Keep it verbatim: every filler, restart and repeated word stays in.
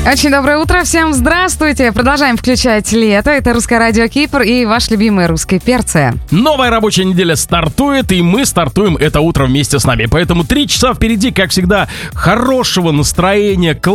Очень доброе утро, всем здравствуйте. Продолжаем включать лето. Это Русское радио Кипр и ваш любимый русские перцы. Новая рабочая неделя стартует, и мы стартуем это утро вместе с нами. Поэтому три часа впереди, как всегда, хорошего настроения,